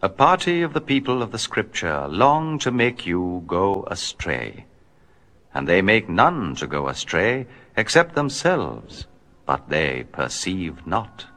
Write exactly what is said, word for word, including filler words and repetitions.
A party of the people of the Scripture long to make you go astray. And they make none to go astray except themselves, but they perceive not.